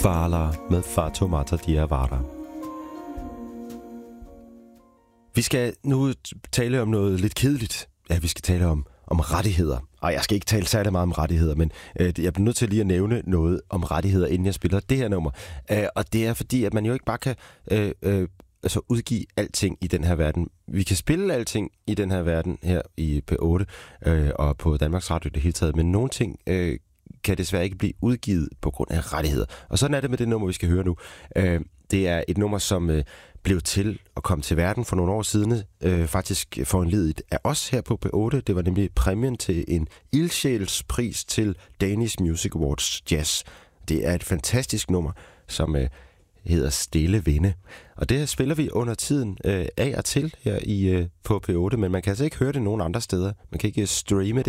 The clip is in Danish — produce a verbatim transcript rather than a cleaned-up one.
Fala med Fatoumata Diawara. Vi skal nu tale om noget lidt kedeligt. Ja, vi skal tale om, om rettigheder. Og jeg skal ikke tale særlig meget om rettigheder, men øh, jeg bliver nødt til lige at nævne noget om rettigheder, inden jeg spiller det her nummer. Øh, og det er fordi, at man jo ikke bare kan øh, øh, altså udgive alting i den her verden. Vi kan spille alting i den her verden her i P otte øh, og på Danmarks Radio det hele taget, men nogle ting øh, kan desværre ikke blive udgivet på grund af rettigheder. Og sådan er det med det nummer, vi skal høre nu. Øh, det er et nummer, som øh, blev til og kom til verden for nogle år siden, øh, faktisk foranlediget af os her på P otte. Det var nemlig præmien til en ildsjælspris til Danish Music Awards Jazz. Det er et fantastisk nummer, som øh, hedder Stille Vinde. Og det spiller vi under tiden øh, af og til her i, øh, på P otte, men man kan altså ikke høre det nogen andre steder. Man kan ikke streame det.